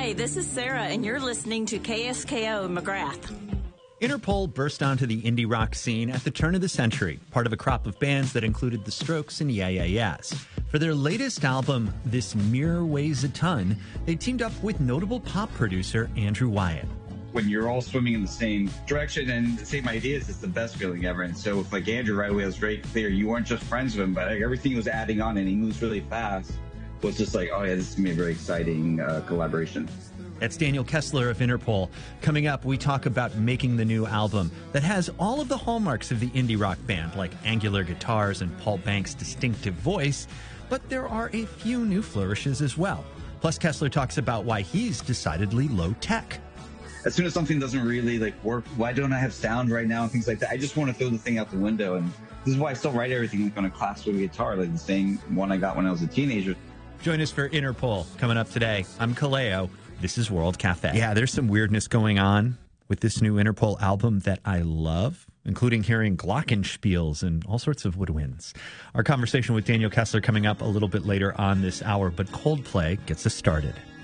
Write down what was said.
Hi, this is Sarah, and you're listening to KSKO McGrath. Interpol burst onto the indie rock scene at the turn of the century, part of a crop of bands that included The Strokes and Yeah Yeah Yeahs. For their latest album, This Mirror Weighs a Ton, they teamed up with notable pop producer Andrew Wyatt. When you're all swimming in the same direction and the same ideas, it's the best feeling ever. And so with like Andrew, right away, it was very clear you weren't just friends with him, but everything he was adding on and he moves really fast was just like, oh yeah, this is going to be a very exciting collaboration. That's Daniel Kessler of Interpol. Coming up, we talk about making the new album that has all of the hallmarks of the indie rock band, like angular guitars and Paul Banks' distinctive voice, but there are a few new flourishes as well. Plus, Kessler talks about why he's decidedly low-tech. As soon as something doesn't really work, why don't I have sound right now and things like that? I just want to throw the thing out the window, and this is why I still write everything on a classical guitar, like the same one I got when I was a teenager. Join us for Interpol coming up today. I'm Kaleo. This is World Cafe. Yeah, there's some weirdness going on with this new Interpol album that I love, including hearing glockenspiels and all sorts of woodwinds. Our conversation with Daniel Kessler coming up a little bit later on this hour, but Coldplay gets us started.